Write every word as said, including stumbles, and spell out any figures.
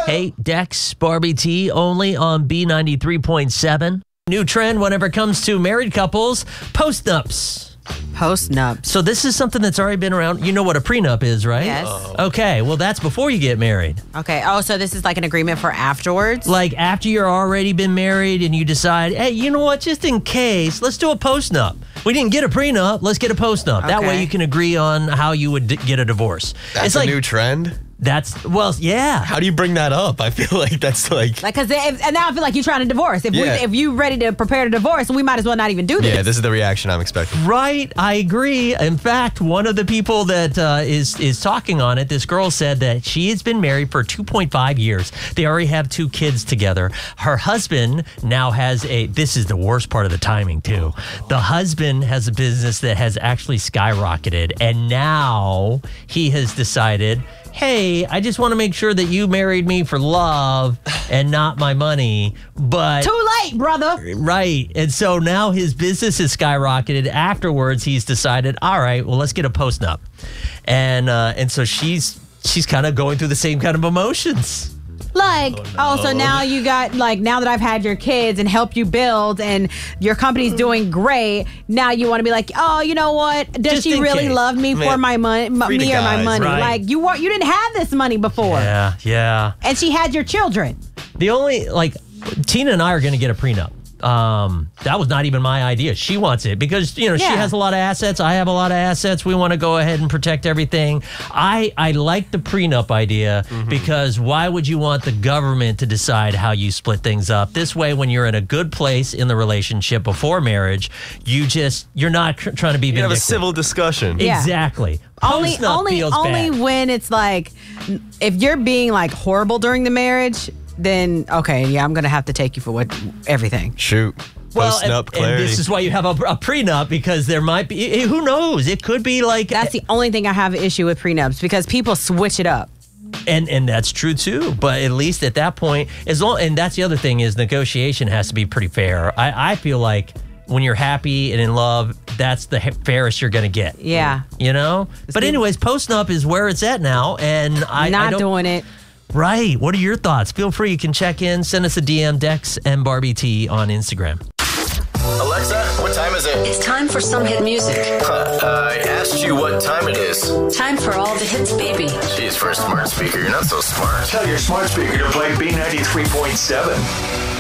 Hey, Dex, Barbie T, only on B ninety-three point seven. New trend whenever it comes to married couples, post-nups. Post-nups. So this is something that's already been around. You know what a prenup is, right? Yes. Oh. Okay, well, that's before you get married. Okay. Oh, so this is like an agreement for afterwards? Like after you're already been married and you decide, hey, you know what, just in case, let's do a post-nup. We didn't get a prenup, let's get a post-nup. That way Okay. you can agree on how you would d- get a divorce. That's it's a like, new trend? That's, well, yeah. How do you bring that up? I feel like that's like... Like, cause if, and now I feel like you're trying to divorce. If Yeah. we, if you ready to prepare to divorce, we might as well not even do this. Yeah, this is the reaction I'm expecting. Right, I agree. In fact, one of the people that uh, is is talking on it, this girl said that she has been married for two point five years. They already have two kids together. Her husband now has a, this is the worst part of the timing too. The husband has a business that has actually skyrocketed, and now he has decided, hey, I just want to make sure that you married me for love and not my money, but... Too late, brother. Right. And so now his business has skyrocketed. Afterwards, he's decided, all right, well, let's get a post-nup. And uh, and so she's she's kind of going through the same kind of emotions. Like, oh, so now you got, like, now that I've had your kids and helped you build and your company's doing great, now you want to be like, oh, you know what? Does Just she in really case. love me for Man, my money, m- free to me or my guys, money? right. Like, you weren't, you didn't have this money before. Yeah, yeah. And she had your children. The only, like, Tina and I are going to get a prenup. Um, that was not even my idea. She wants it because, you know, she Yeah. has a lot of assets. I have a lot of assets. We want to go ahead and protect everything. I, I like the prenup idea because why would you want the government to decide how you split things up? This way, when you're in a good place in the relationship before marriage, you just, you're not tr- trying to be You have a vindictive. civil discussion. Yeah. Exactly. Only, Post-nup only, feels only bad. when it's like, if you're being like horrible during the marriage, then okay, yeah, I'm gonna have to take you for what everything. Shoot. Well, Posting and, up and clarity. this is why you have a, a prenup, because there might be, who knows? It could be like, That's the only thing I have an issue with prenups because people switch it up. and and that's true too. But at least at that point, as long, and that's the other thing is negotiation has to be pretty fair. I, I feel like when you're happy and in love, that's the he- fairest you're gonna get. Yeah. You know. But be- anyways, post-nup is where it's at now, and I I Not don't, doing it. Right. What are your thoughts? Feel free. You can check in. Send us a D M, Dex and Barbie T on Instagram. Alexa, what time is it? It's time for some hit music. Uh, I asked you what time it is. Time for all the hits, baby. Jeez, for a smart speaker, you're not so smart. Tell your smart speaker to play B ninety-three point seven.